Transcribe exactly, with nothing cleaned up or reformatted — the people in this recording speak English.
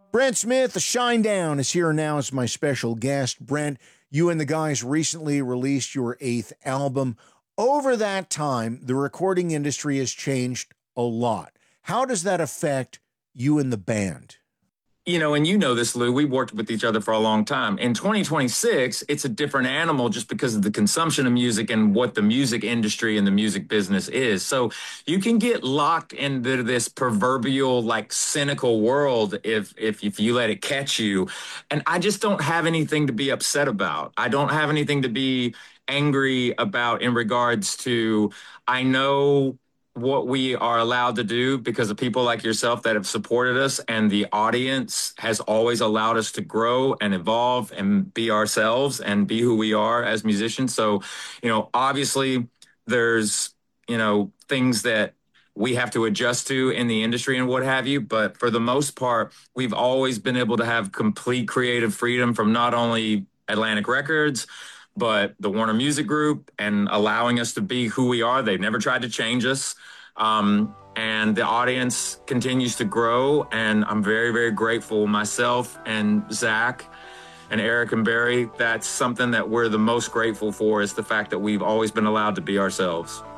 Brent Smith, the Shinedown, is here now as my special guest. Brent, you and the guys recently released your eighth album. Over that time, the recording industry has changed a lot. How does that affect you and the band? You know, and you know this, Lou, we've worked with each other for a long time. In twenty twenty-six, it's a different animal just because of the consumption of music and what the music industry and the music business is. So you can get locked into this proverbial, like, cynical world if, if, if you let it catch you. And I just don't have anything to be upset about. I don't have anything to be angry about in regards to, I know what we are allowed to do because of people like yourself that have supported us, and the audience has always allowed us to grow and evolve and be ourselves and be who we are as musicians. So, you know, obviously there's, you know, things that we have to adjust to in the industry and what have you. But for the most part, we've always been able to have complete creative freedom from not only Atlantic Records, but the Warner Music Group, and allowing us to be who we are. They've never tried to change us. Um, and the audience continues to grow. And I'm very, very grateful, myself and Zach and Eric and Barry. That's something that we're the most grateful for, is the fact that we've always been allowed to be ourselves.